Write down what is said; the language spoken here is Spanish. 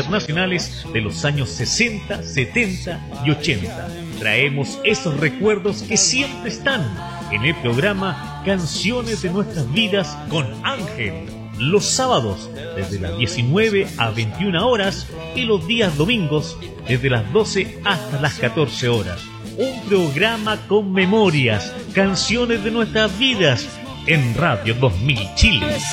internacionales de los años 60, 70 y 80. Traemos esos recuerdos que siempre están en el programa Canciones de Nuestras Vidas con Ángel. Los sábados desde las 19 a 21 horas y los días domingos desde las 12 hasta las 14 horas. Un programa con memorias, canciones de nuestras vidas en Radio 2000 Chile.